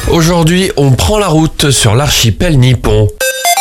Aujourd'hui, on prend la route sur l'archipel nippon.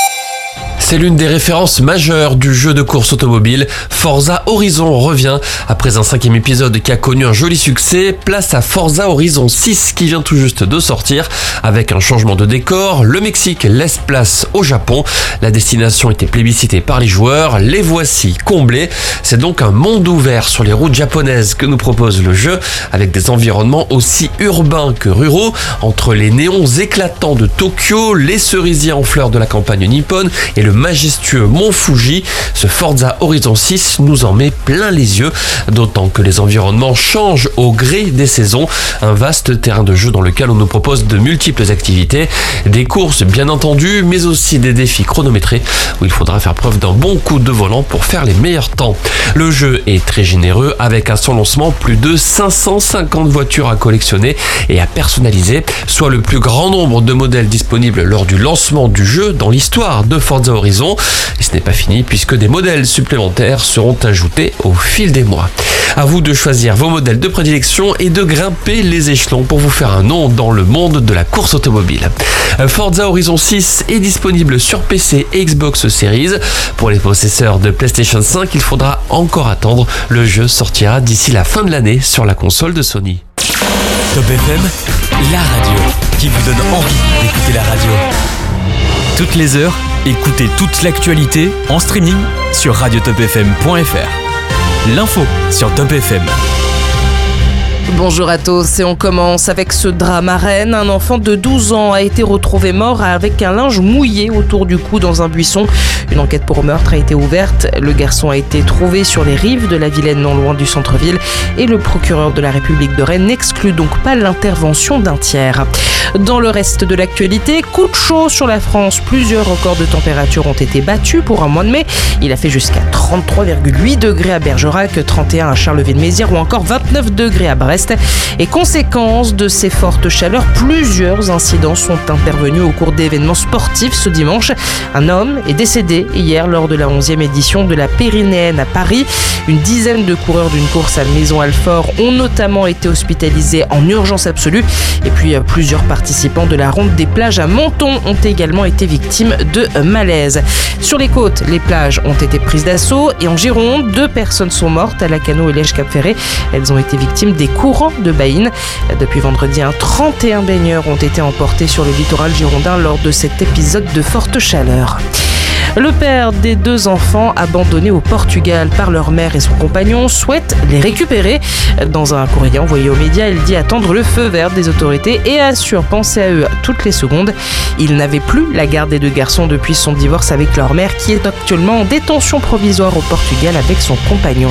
C'est l'une des références majeures du jeu de course automobile. Forza Horizon revient. Après un 5e épisode qui a connu un joli succès, place à Forza Horizon 6 qui vient tout juste de sortir. Avec un changement de décor, le Mexique laisse place au Japon. La destination était plébiscitée par les joueurs, les voici comblés. C'est donc un monde ouvert sur les routes japonaises que nous propose le jeu, avec des environnements aussi urbains que ruraux, entre les néons éclatants de Tokyo, les cerisiers en fleurs de la campagne nippone et le majestueux mont Fuji. Ce Forza Horizon 6 nous en met plein les yeux, d'autant que les environnements changent au gré des saisons. Un vaste terrain de jeu dans lequel on nous propose de multiples activités, des courses bien entendu, mais aussi des défis chronométrés où il faudra faire preuve d'un bon coup de volant pour faire les meilleurs temps. Le jeu est très généreux avec à son lancement plus de 550 voitures à collectionner et à personnaliser, soit le plus grand nombre de modèles disponibles lors du lancement du jeu dans l'histoire de Forza Horizon. Et ce n'est pas fini puisque des modèles supplémentaires seront ajoutés au fil des mois. À vous de choisir vos modèles de prédilection et de grimper les échelons pour vous faire un nom dans le monde de la course automobile. Forza Horizon 6 est disponible sur PC et Xbox Series. Pour les possesseurs de PlayStation 5, il faudra encore attendre. Le jeu sortira d'ici la fin de l'année sur la console de Sony. Top FM, la radio qui vous donne envie d'écouter la radio. Toutes les heures, écoutez toute l'actualité en streaming sur radiotopfm.fr. L'info sur Top FM. Bonjour à tous et on commence avec ce drame à Rennes. Un enfant de 12 ans a été retrouvé mort avec un linge mouillé autour du cou dans un buisson. Une enquête pour meurtre a été ouverte. Le garçon a été trouvé sur les rives de la Vilaine, non loin du centre-ville. Et le procureur de la République de Rennes n'exclut donc pas l'intervention d'un tiers. Dans le reste de l'actualité, coup de chaud sur la France. Plusieurs records de température ont été battus pour un mois de mai. Il a fait jusqu'à 33,8 degrés à Bergerac, 31 à Charleville-Mézières ou encore 29 degrés à Brest. Et conséquence de ces fortes chaleurs, plusieurs incidents sont intervenus au cours d'événements sportifs ce dimanche. Un homme est décédé hier lors de la 11e édition de la Pyrénéenne à Paris. Une dizaine de coureurs d'une course à Maison-Alfort ont notamment été hospitalisés en urgence absolue. Et puis plusieurs participants de la ronde des plages à Menton ont également été victimes de malaise. Sur les côtes, les plages ont été prises d'assaut et en Gironde, 2 personnes sont mortes à Lacanau et Lège-Cap-Ferré. Elles ont été victimes des courants de Baïne. Depuis vendredi, 31 baigneurs ont été emportés sur le littoral girondin lors de cet épisode de forte chaleur. Le père des 2 enfants abandonnés au Portugal par leur mère et son compagnon souhaite les récupérer. Dans un courrier envoyé aux médias, il dit attendre le feu vert des autorités et assure penser à eux toutes les secondes. Il n'avait plus la garde des 2 garçons depuis son divorce avec leur mère qui est actuellement en détention provisoire au Portugal avec son compagnon.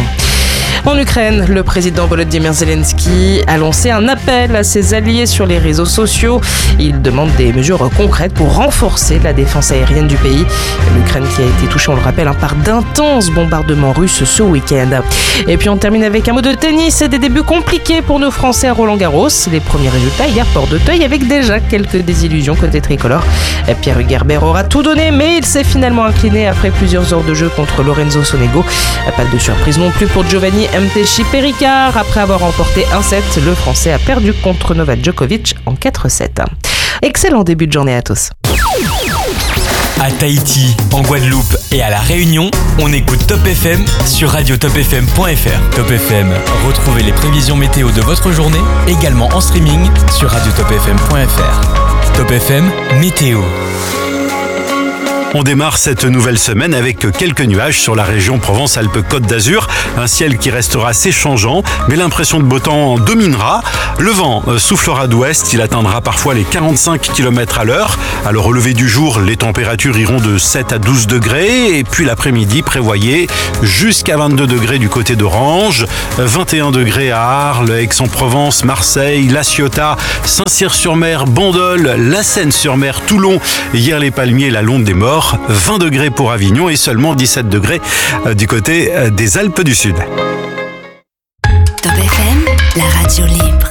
En Ukraine, le président Volodymyr Zelensky a lancé un appel à ses alliés sur les réseaux sociaux. Il demande des mesures concrètes pour renforcer la défense aérienne du pays. L'Ukraine qui a été touchée, on le rappelle, par d'intenses bombardements russes ce week-end. Et puis on termine avec un mot de tennis et des débuts compliqués pour nos Français à Roland-Garros. Les premiers résultats hier portent d'Auteuil avec déjà quelques désillusions côté tricolore. Pierre Hugues aura tout donné, mais il s'est finalement incliné après plusieurs heures de jeu contre Lorenzo Sonego. Pas de surprise non plus pour Giovanni Mtesi Péricard. Après avoir remporté 1-7, le Français a perdu contre Novak Djokovic en 4-7. Excellent début de journée à tous. À Tahiti, en Guadeloupe et à La Réunion, on écoute Top FM sur radiotopfm.fr. Top FM, retrouvez les prévisions météo de votre journée, également en streaming sur radiotopfm.fr. Top FM, météo. On démarre cette nouvelle semaine avec quelques nuages sur la région Provence-Alpes-Côte d'Azur. Un ciel qui restera assez changeant, mais l'impression de beau temps dominera. Le vent soufflera d'ouest, il atteindra parfois les 45 km à l'heure. À le relever du jour, les températures iront de 7 à 12 degrés. Et puis l'après-midi, prévoyez jusqu'à 22 degrés du côté d'Orange, 21 degrés à Arles, Aix-en-Provence, Marseille, La Ciotat, Saint-Cyr-sur-Mer, Bandol, La Seine-sur-Mer, Toulon, Hyères-les-Palmiers, la Londe des Morts. 20 degrés pour Avignon et seulement 17 degrés du côté des Alpes du Sud. Top FM, la radio libre.